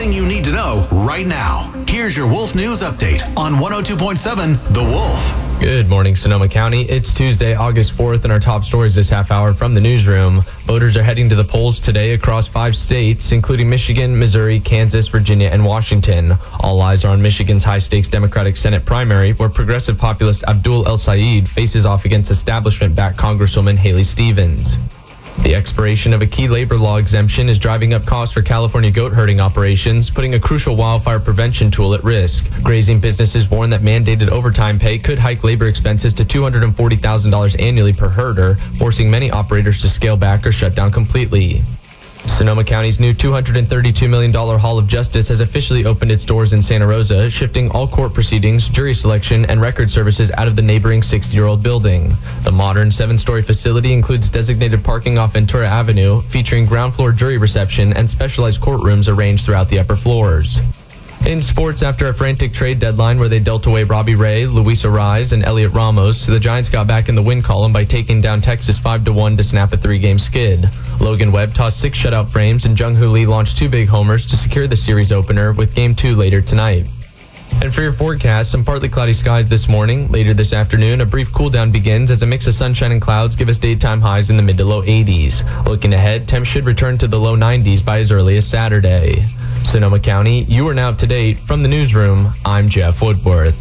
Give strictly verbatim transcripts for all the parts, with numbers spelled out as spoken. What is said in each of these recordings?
everything you need to know right now. Here's your Wolf News Update on one oh two point seven The Wolf. Good morning, Sonoma County. It's Tuesday, August fourth, and our top stories this half hour from the newsroom. Voters are heading to the polls today across five states, including Michigan, Missouri, Kansas, Virginia, and Washington. All eyes are on Michigan's high-stakes Democratic Senate primary, where progressive populist Abdul El-Sayed faces off against establishment-backed Congresswoman Haley Stevens. The expiration of a key labor law exemption is driving up costs for California goat herding operations, putting a crucial wildfire prevention tool at risk. Grazing businesses warn that mandated overtime pay could hike labor expenses to two hundred forty thousand dollars annually per herder, forcing many operators to scale back or shut down completely. Sonoma County's new two hundred thirty-two million dollars Hall of Justice has officially opened its doors in Santa Rosa, shifting all court proceedings, jury selection, and record services out of the neighboring sixty-year-old building. The modern seven-story facility includes designated parking off Ventura Avenue, featuring ground floor jury reception and specialized courtrooms arranged throughout the upper floors. In sports, after a frantic trade deadline where they dealt away Robbie Ray, Luis Ariz, and Elliot Ramos, the Giants got back in the win column by taking down Texas five to one to snap a three-game skid. Logan Webb tossed six shutout frames, and Jung Hoo Lee launched two big homers to secure the series opener, with Game two later tonight. And for your forecast, some partly cloudy skies this morning. Later this afternoon, a brief cool down begins as a mix of sunshine and clouds give us daytime highs in the mid to low eighties. Looking ahead, temps should return to the low nineties by as early as Saturday. Sonoma County, you are now up to date. From the newsroom, I'm Jeff Woodworth.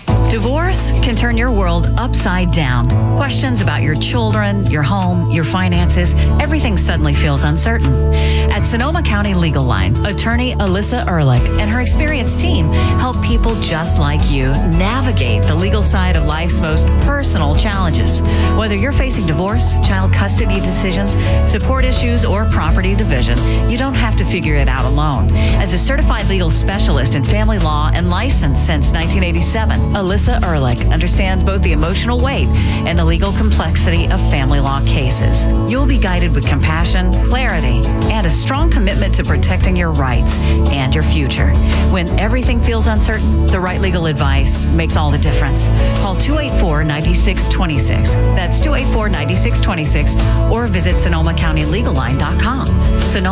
Divorce can turn your world upside down. Questions about your children, your home, your finances, everything suddenly feels uncertain. At Sonoma County Legal Line, attorney Alyssa Ehrlich and her experienced team help people just like you navigate the legal side of life's most personal challenges. Whether you're facing divorce, child custody decisions, support issues, or property division, you don't have to figure it out alone. As a certified legal specialist in family law and licensed since nineteen eighty-seven, Alyssa Ehrlich understands both the emotional weight and the legal complexity of family law cases. You'll be guided with compassion, clarity, and a strong commitment to protecting your rights and your future. When everything feels uncertain, the right legal advice makes all the difference. Call two eight four, nine six two six. That's two eight four, nine six two six, or visit Sonoma County Legal Line dot com. Sonoma